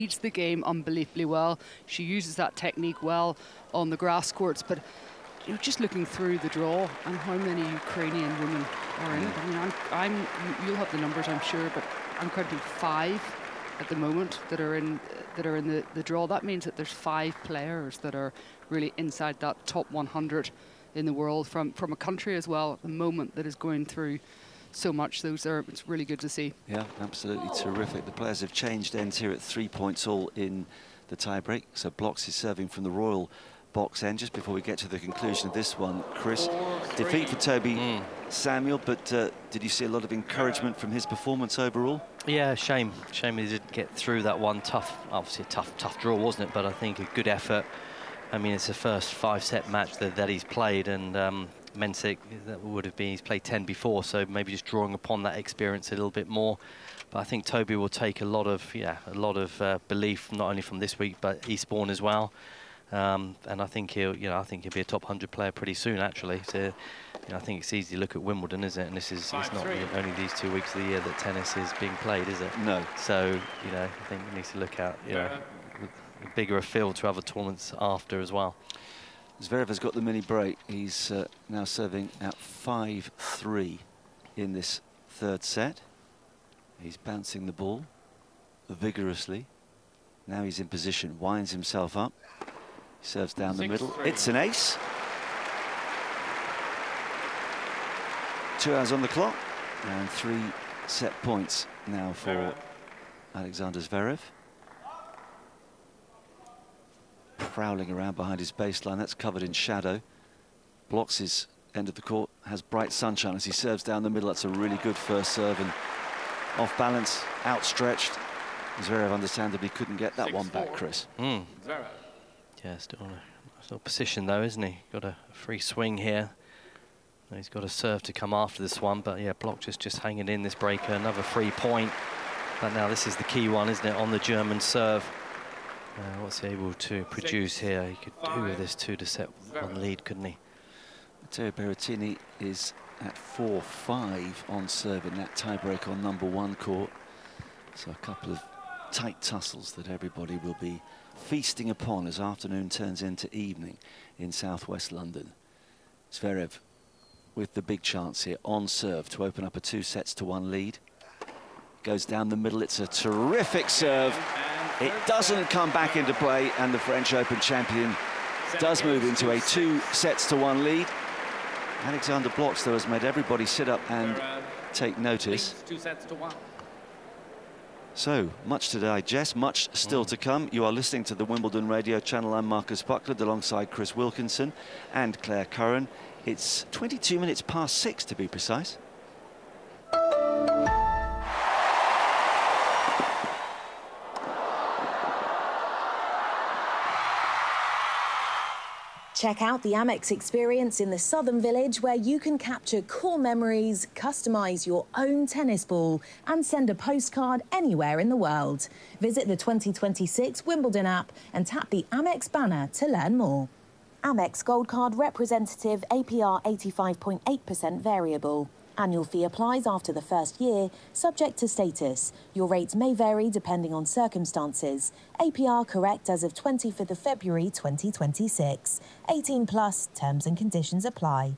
reads the game unbelievably well. She uses that technique well on the grass courts, but just looking through the draw and how many Ukrainian women are in it. I mean, you'll have the numbers, I'm sure, but I'm counting 5 at the moment that are in the draw. That means that there's 5 players that are really inside that top 100 in the world from a country as well at the moment that is going through so much. It's really good to see. Yeah, absolutely terrific. The players have changed ends here at 3 points all in the tiebreak. So Blocks is serving from the Royal box end. Just before we get to the conclusion of this one, Chris, defeat for Toby Samuel, but did you see a lot of encouragement from his performance overall? Yeah, shame he didn't get through that one. Obviously a tough draw, wasn't it? But I think a good effort. I mean, it's the first 5-set match that he's played, and Mensik, that would have been, he's played 10 before, so maybe just drawing upon that experience a little bit more. But I think Toby will take a lot of belief, not only from this week but Eastbourne as well. And I think he'll be a top 100 player pretty soon, actually. So, I think it's easy to look at Wimbledon, isn't it? And it's not only these 2 weeks of the year that tennis is being played, is it? No. So, I think we need to look at, bigger a field to other tournaments after as well. Zverev has got the mini break. He's now serving at 5-3 in this 3rd set. He's bouncing the ball vigorously. Now he's in position, winds himself up. Serves down the middle. It's an ace. 2 hours on the clock and 3 set points now for Alexander Zverev. Prowling around behind his baseline, that's covered in shadow. Blocks his end of the court, has bright sunshine as he serves down the middle. That's a really good first serve, and off balance, outstretched. Zverev understandably couldn't get that one back, Chris. Yeah, still in a position though, isn't he? Got a free swing here. He's got a serve to come after this one, but yeah, Block just hanging in this breaker. Another 3 point. But now this is the key one, isn't it, on the German serve? What's he able to produce here? He could do with this 2 to set 1 lead, couldn't he? Matteo Berrettini is at 4-5 on serve in that tiebreak on number 1 court. So a couple of tight tussles that everybody will be feasting upon as afternoon turns into evening in southwest London. Zverev with the big chance here on serve to open up a 2 sets to 1 lead. Goes down the middle. It's a terrific serve. It doesn't come back into play, and the French Open champion does move into a 2 sets to 1 lead. Alexander Blocks, though, has made everybody sit up and take notice. 2 sets to 1. So, much to digest, much still to come. You are listening to the Wimbledon Radio Channel. I'm Marcus Buckland alongside Chris Wilkinson and Claire Curran. It's 22 minutes past 6 to be precise. Check out the Amex experience in the Southern Village, where you can capture cool memories, customise your own tennis ball and send a postcard anywhere in the world. Visit the 2026 Wimbledon app and tap the Amex banner to learn more. Amex Gold Card representative, APR 85.8% variable. Annual fee applies after the first year, subject to status. Your rates may vary depending on circumstances. APR correct as of 25th of February 2026. 18 plus, terms and conditions apply.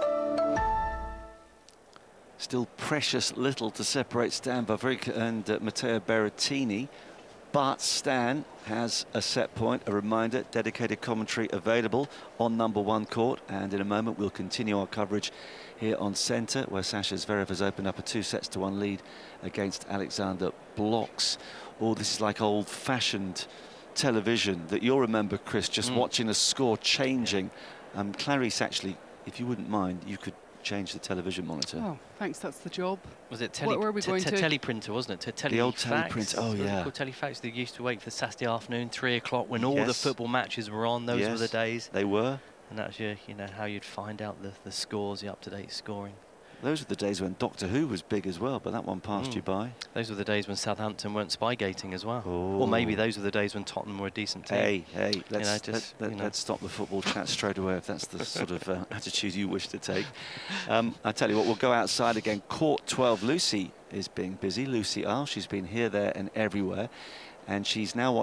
Still precious little to separate Stan Wawrinka and Matteo Berrettini. But Stan has a set point, a reminder, dedicated commentary available on number 1 court. And in a moment, we'll continue our coverage here on centre, where Sasha Zverev has opened up a 2 sets to 1 lead against Alexander Blocks. Oh, this is like old-fashioned television that you'll remember, Chris, just watching a score changing. Clarice, actually, if you wouldn't mind, you could change the television monitor. Oh, thanks, that's the job. Was it Where are we going to? teleprinter, wasn't it? The old teleprinter, oh yeah. Telefax, they used to wait for Saturday afternoon, 3 o'clock, when all the Yes. football matches were on. Those were the days. They were. And that's how you'd find out the scores, the up-to-date scoring. Those were the days when Doctor Who was big as well, but that one passed you by. Those were the days when Southampton weren't spygating as well. Oh. Or maybe those were the days when Tottenham were a decent team. Hey, let's stop the football chat straight away if that's the sort of attitude you wish to take. I tell you what, we'll go outside again. Court 12, Lucy is being busy. Lucy Isle, she's been here, there and everywhere. and she's now